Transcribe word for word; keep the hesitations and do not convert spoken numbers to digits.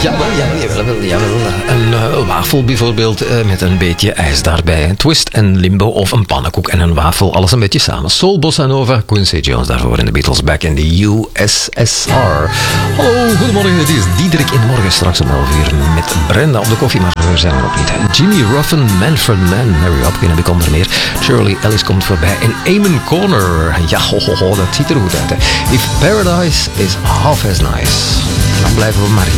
Jawel, jawel, jawel, jawel. Een uh, wafel bijvoorbeeld uh, met een beetje ijs daarbij. Een twist en limbo of een pannenkoek en een wafel. Alles een beetje samen. Soul, Bossa Nova, Quincy Jones daarvoor in de Beatles back in the U S S R. Hallo, goedemorgen. Het is Diederik in de morgen. Straks om elf uur met Brenda op de koffie. Maar we zijn er nog niet. Jimmy Ruffin, Manfred Mann, Mary Hopkin heb ik onder meer. Shirley Ellis komt voorbij. En Eamon Corner. Ja, ho, ho, ho, dat ziet er goed uit. Hè. If Paradise is half as nice. Dan blijven we maar